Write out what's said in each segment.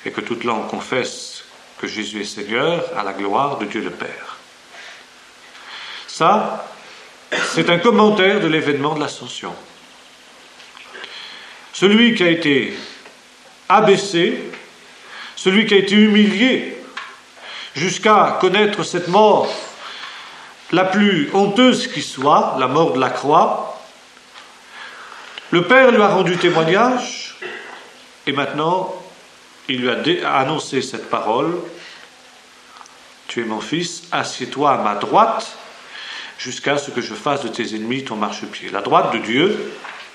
et que toute langue confesse que Jésus est Seigneur, à la gloire de Dieu le Père. Ça, c'est un commentaire de l'événement de l'Ascension. Celui qui a été abaissé, celui qui a été humilié jusqu'à connaître cette mort la plus honteuse qui soit, la mort de la croix, le Père lui a rendu témoignage et maintenant il lui a annoncé cette parole: tu es mon fils, assieds-toi à ma droite jusqu'à ce que je fasse de tes ennemis ton marchepied. La droite de Dieu,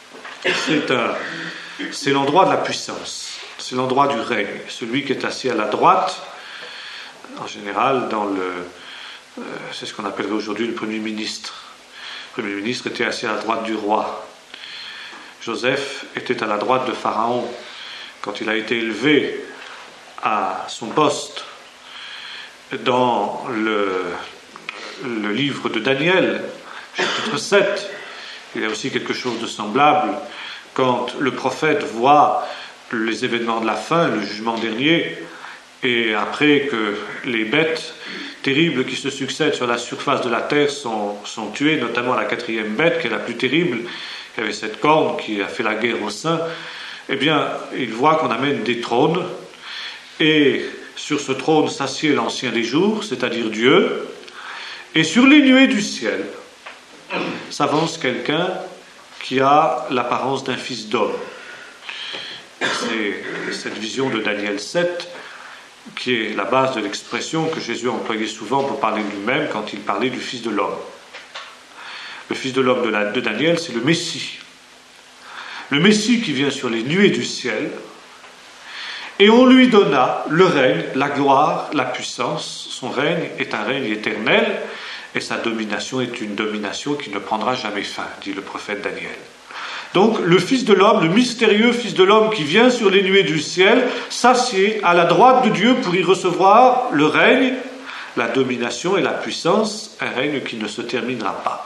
c'est l'endroit de la puissance, c'est l'endroit du règne. Celui qui est assis à la droite, en général, c'est ce qu'on appellerait aujourd'hui le Premier ministre. Le Premier ministre était assis à la droite du roi. Joseph était à la droite de Pharaon quand il a été élevé à son poste. Dans le livre de Daniel, chapitre 7, il y a aussi quelque chose de semblable quand le prophète voit les événements de la fin, le jugement dernier, et après que les bêtes terribles qui se succèdent sur la surface de la terre sont tuées, notamment la 4e bête, qui est la plus terrible, qui avait cette corne, qui a fait la guerre aux saints, eh bien, il voit qu'on amène des trônes, et sur ce trône s'assied l'ancien des jours, c'est-à-dire Dieu, et sur les nuées du ciel s'avance quelqu'un qui a l'apparence d'un fils d'homme. C'est cette vision de Daniel 7 qui est la base de l'expression que Jésus a employée souvent pour parler de lui-même quand il parlait du Fils de l'homme. Le Fils de l'homme de Daniel, c'est le Messie. Le Messie qui vient sur les nuées du ciel, et on lui donna le règne, la gloire, la puissance. Son règne est un règne éternel, et sa domination est une domination qui ne prendra jamais fin, dit le prophète Daniel. Donc le Fils de l'homme, le mystérieux Fils de l'homme qui vient sur les nuées du ciel, s'assied à la droite de Dieu pour y recevoir le règne, la domination et la puissance, un règne qui ne se terminera pas.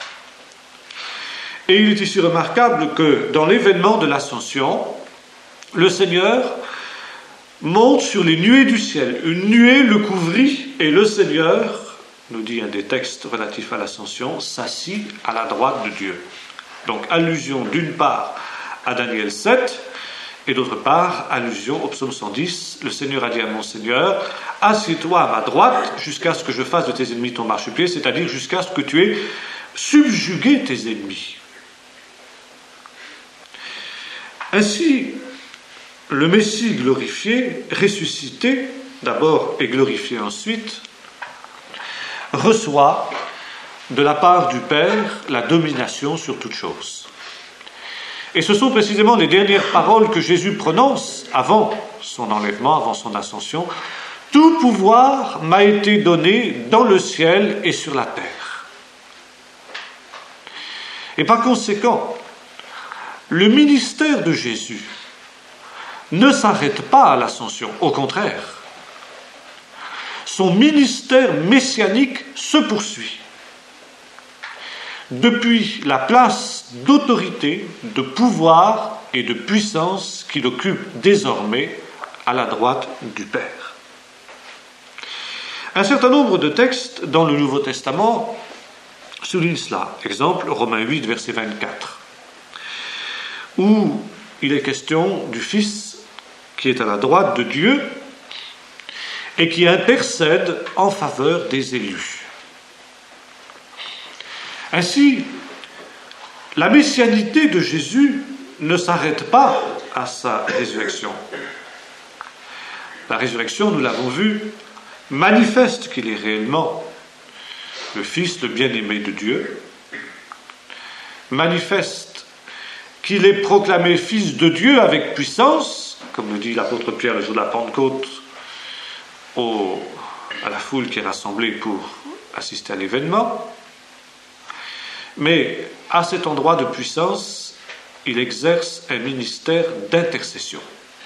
Et il est ici remarquable que dans l'événement de l'Ascension, le Seigneur monte sur les nuées du ciel. Une nuée le couvrit et le Seigneur, nous dit un des textes relatifs à l'Ascension, s'assit à la droite de Dieu. Donc allusion d'une part à Daniel 7 et d'autre part allusion au psaume 110. Le Seigneur a dit à mon Seigneur: assieds-toi à ma droite jusqu'à ce que je fasse de tes ennemis ton marchepied, c'est-à-dire jusqu'à ce que tu aies subjugué tes ennemis. Ainsi, le Messie glorifié, ressuscité d'abord et glorifié ensuite, reçoit de la part du Père la domination sur toute chose. Et ce sont précisément les dernières paroles que Jésus prononce avant son enlèvement, avant son ascension. Tout pouvoir m'a été donné dans le ciel et sur la terre. Et par conséquent, le ministère de Jésus ne s'arrête pas à l'ascension, au contraire. Son ministère messianique se poursuit. Depuis la place d'autorité, de pouvoir et de puissance qu'il occupe désormais à la droite du Père. Un certain nombre de textes dans le Nouveau Testament soulignent cela. Exemple, Romains 8, verset 24, où il est question du Fils qui est à la droite de Dieu et qui intercède en faveur des élus. Ainsi, la messianité de Jésus ne s'arrête pas à sa résurrection. La résurrection, nous l'avons vu, manifeste qu'il est réellement le Fils, le bien-aimé de Dieu, manifeste qu'il est proclamé Fils de Dieu avec puissance, comme le dit l'apôtre Pierre le jour de la Pentecôte à la foule qui est rassemblée pour assister à l'événement. Mais à cet endroit de puissance, il exerce un ministère d'intercession.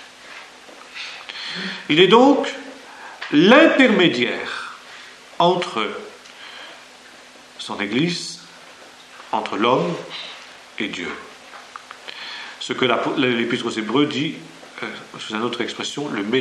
Il est donc l'intermédiaire entre son Église, entre l'homme et Dieu. Ce que l'Épître aux Hébreux dit, sous une autre expression, le